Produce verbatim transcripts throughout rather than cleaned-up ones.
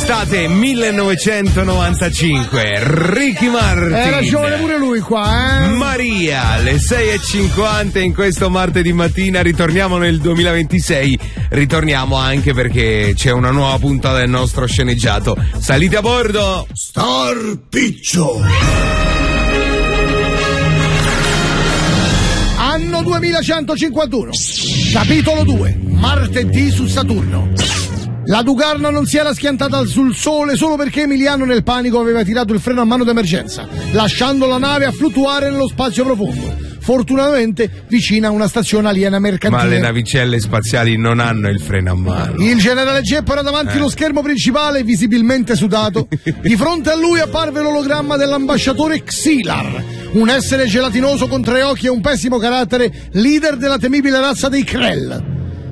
Estate millenovecentonovantacinque, Ricky Martin. Era giovane pure lui qua, eh? Maria, alle sei e cinquanta in questo martedì mattina, ritorniamo nel duemilaventisei, ritorniamo anche perché c'è una nuova puntata del nostro sceneggiato. Salite a bordo! Star Piccio! Anno duemilacentocinquantuno, capitolo due, martedì su Saturno. La Dugarna non si era schiantata sul sole solo perché Emiliano nel panico aveva tirato il freno a mano d'emergenza, lasciando la nave a fluttuare nello spazio profondo. Fortunatamente vicina a una stazione aliena mercantile. Ma le navicelle spaziali non hanno il freno a mano. Il generale Geppo era davanti eh. allo schermo principale, visibilmente sudato. Di fronte a lui apparve l'ologramma dell'ambasciatore Xilar, un essere gelatinoso con tre occhi e un pessimo carattere, leader della temibile razza dei Krell.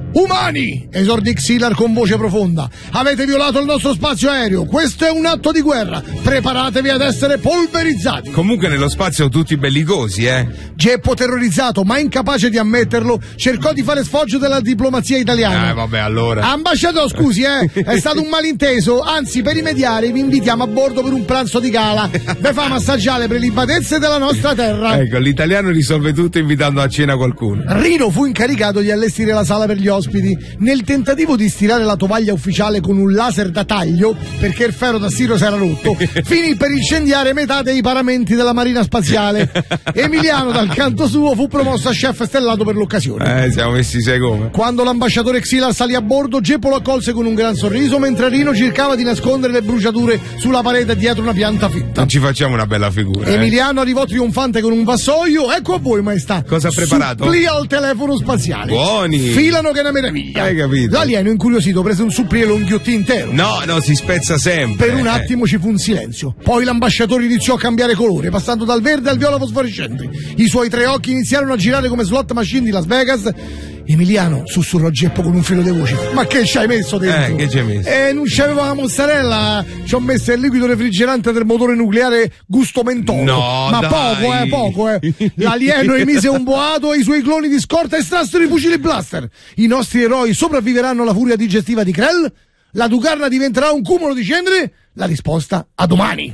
Umani, esordì Xilar con voce profonda, avete violato il nostro spazio aereo, questo è un atto di guerra, preparatevi ad essere polverizzati. Comunque nello spazio tutti bellicosi, eh. Geppo, terrorizzato ma incapace di ammetterlo, cercò di fare sfoggio della diplomazia italiana. Eh vabbè, allora. Ambasciatore, scusi, eh, è stato un malinteso, anzi per rimediare vi invitiamo a bordo per un pranzo di gala, vi fa massaggiare le prelibatezze della nostra terra. Ecco, l'italiano risolve tutto invitando a cena qualcuno. Rino fu incaricato di allestire la sala per gli ospiti. Nel tentativo di stirare la tovaglia ufficiale con un laser da taglio, perché il ferro da stiro si era rotto, finì per incendiare metà dei paramenti della Marina Spaziale. Emiliano, dal canto suo, fu promosso a chef stellato per l'occasione. Eh, siamo messi sei come. Quando l'ambasciatore Xilar salì a bordo, Geppo lo accolse con un gran sorriso, mentre Rino cercava di nascondere le bruciature sulla parete dietro una pianta fitta. Non ci facciamo una bella figura. Emiliano eh. arrivò trionfante con un vassoio. Ecco a voi, maestà. Cosa ha preparato? Suppli al telefono spaziale. Buoni. Filano che è una meraviglia. Hai capito? L'alieno, incuriosito, prese un supplì e lo inghiottì intero. No, no, si spezza sempre. Per un attimo ci fu un silenzio. Poi l'ambasciatore iniziò a cambiare colore, passando dal verde al viola fosforescente. I suoi tre occhi iniziarono a girare come slot machine di Las Vegas. Emiliano, sussurrò Geppo con un filo di voce. Ma che ci hai messo dentro? Eh, che ci hai messo? Eh, non c'aveva la mozzarella. Ci ho messo il liquido refrigerante del motore nucleare gusto mentolo. No, ma dai. poco, eh, poco, eh. L'alieno emise un boato e i suoi cloni di scorta estrassero i fucili blaster. I nostri eroi sopravviveranno alla furia digestiva di Krell? La Dugarna diventerà un cumulo di cenere? La risposta a domani.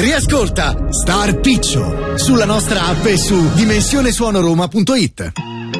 Riascolta Star Piccio sulla nostra app e su dimensionesuonoroma punto it.